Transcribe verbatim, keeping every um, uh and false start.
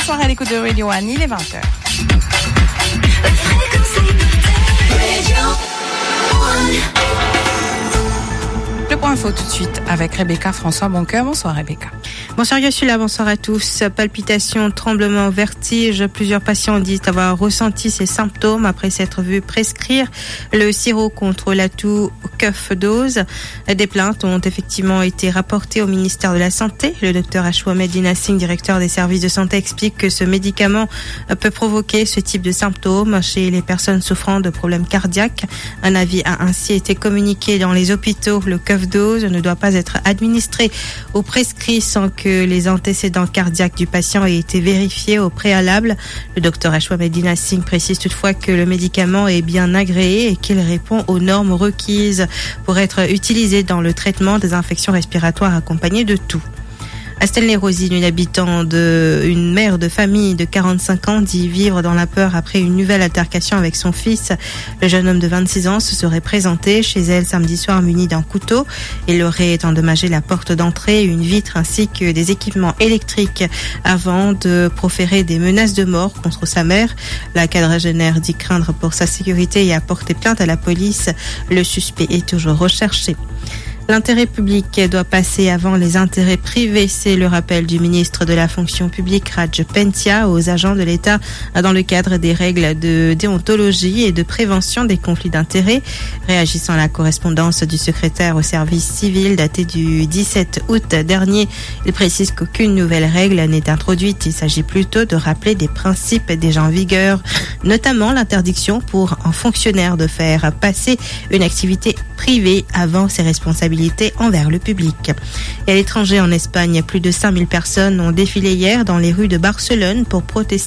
soirée à l'écoute de Radio One, il est vingt heures. Le point info tout de suite avec Rebecca François Boncoeur. Bonsoir Rebecca. Bonsoir Yoshula, bonsoir à tous. Palpitations, tremblements, vertiges. Plusieurs patients disent avoir ressenti ces symptômes après s'être vus prescrire le sirop contre la toux Cuff Dose. Des plaintes ont effectivement été rapportées au ministère de la Santé. Le docteur Ashwamed Dina Singh, directeur des services de santé, explique que ce médicament peut provoquer ce type de symptômes chez les personnes souffrant de problèmes cardiaques. Un avis a ainsi été communiqué dans les hôpitaux. Le Cuff Dose ne doit pas être administré ou prescrit sans que les antécédents cardiaques du patient aient été vérifiés au préalable. Le docteur Ashwamed Dina Singh précise toutefois que le médicament est bien agréé et qu'il répond aux normes requises pour être utilisé dans le traitement des infections respiratoires accompagnées de toux. À Stelné-Rosine, une habitante de, une mère de famille de quarante-cinq ans dit vivre dans la peur après une nouvelle altercation avec son fils. Le jeune homme de vingt-six ans se serait présenté chez elle samedi soir muni d'un couteau. Il aurait endommagé la porte d'entrée, une vitre ainsi que des équipements électriques avant de proférer des menaces de mort contre sa mère. La quadragénaire dit craindre pour sa sécurité et a porté plainte à la police. Le suspect est toujours recherché. L'intérêt public doit passer avant les intérêts privés, c'est le rappel du ministre de la fonction publique Raj Pentia aux agents de l'État dans le cadre des règles de déontologie et de prévention des conflits d'intérêts. Réagissant à la correspondance du secrétaire au service civil datée du dix-sept août dernier, il précise qu'aucune nouvelle règle n'est introduite. Il s'agit plutôt de rappeler des principes déjà en vigueur, notamment l'interdiction pour un fonctionnaire de faire passer une activité privée avant ses responsabilités envers le public. Et à l'étranger, en Espagne, plus de cinq mille personnes ont défilé hier dans les rues de Barcelone pour protester